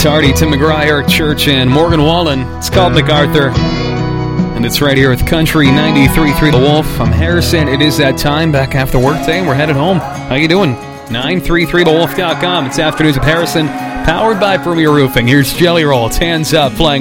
Vince Hardy, Tim McGraw, Eric Church, and Morgan Wallen. It's called MacArthur, and it's right here at Country 93.3 The Wolf. I'm Harrison. It is that time, back after work day, and we're headed home. How you doing? 933thewolf.com. It's Afternoons with Harrison, powered by Premier Roofing. Here's Jelly Roll. It's Hands Up, playing